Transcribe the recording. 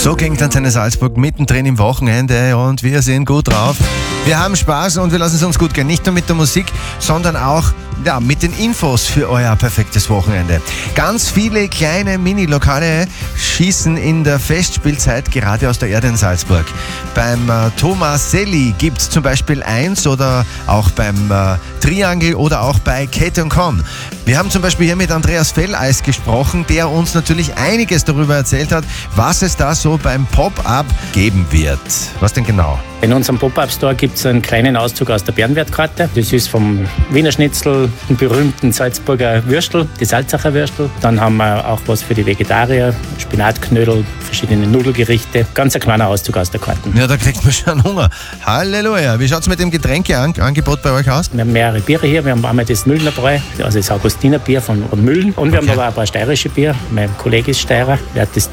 So klingt Antenne Salzburg mittendrin im Wochenende und wir sind gut drauf. Wir haben Spaß und wir lassen es uns gut gehen. Nicht nur mit der Musik, sondern auch mit den Infos für euer perfektes Wochenende. Ganz viele kleine Mini-Lokale schießen in der Festspielzeit gerade aus der Erde in Salzburg. Beim Thomas Selli gibt es zum Beispiel eins oder auch beim Triangle oder auch bei Kate & Con. Wir haben zum Beispiel hier mit Andreas Felleis gesprochen, der uns natürlich einiges darüber erzählt hat, was es da so beim Pop-Up geben wird. Was denn genau? In unserem Pop-Up-Store gibt es einen kleinen Auszug aus der Bärenwertkarte. Das ist vom Wiener Schnitzel, den berühmten Salzburger Würstel, die Salzacher Würstel. Dann haben wir auch was für die Vegetarier, Spinatknödel, verschiedene Nudelgerichte. Ganz ein kleiner Auszug aus der Karte. Ja, da kriegt man schon Hunger. Halleluja. Wie schaut es mit dem Getränkeangebot bei euch aus? Wir haben mehrere Biere hier. Wir haben einmal das Müllner Bräu, also das Augustinerbier von Müllen. Und wir haben aber auch ein paar steirische Bier. Mein Kollege ist Steirer, der hat das